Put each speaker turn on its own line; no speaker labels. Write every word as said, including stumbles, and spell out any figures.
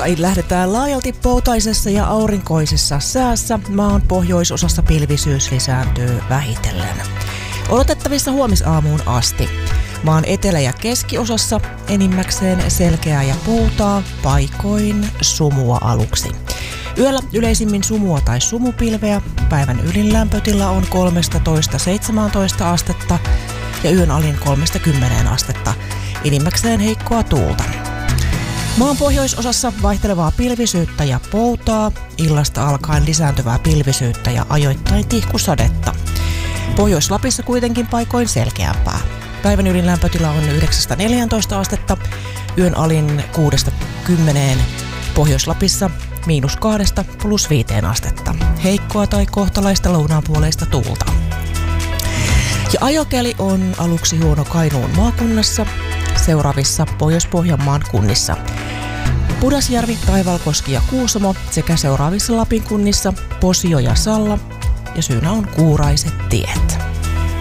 Mutta lähdetään laajalti poutaisessa ja aurinkoisessa säässä. Maan pohjoisosassa pilvisyys lisääntyy vähitellen. Odotettavissa huomisaamuun asti. Maan etelä- ja keskiosassa enimmäkseen selkeää ja poutaa, paikoin sumua aluksi. Yöllä yleisimmin sumua tai sumupilveä. Päivän ylin lämpötila on kolmetoista seitsemäntoista astetta ja yön alin kolmesta kymmeneen astetta. Enimmäkseen heikkoa tuulta. Maan pohjoisosassa vaihtelevaa pilvisyyttä ja poutaa, illasta alkaen lisääntyvää pilvisyyttä ja ajoittain tihkusadetta. Pohjois-Lapissa kuitenkin paikoin selkeämpää. Päivän ylin lämpötila on yhdeksästä neljääntoista astetta, yön alin kuudesta kymmeneen, Pohjois-Lapissa miinus kahdesta plus viiteen astetta. Heikkoa tai kohtalaista lounaanpuoleista tuulta. Ja ajokeli on aluksi huono Kainuun maakunnassa, seuraavissa Pohjois-Pohjanmaan kunnissa. Pudasjärvi, Taivalkoski ja Kuusamo sekä seuraavissa Lapin kunnissa Posio ja Salla, ja syynä on kuuraiset tiet.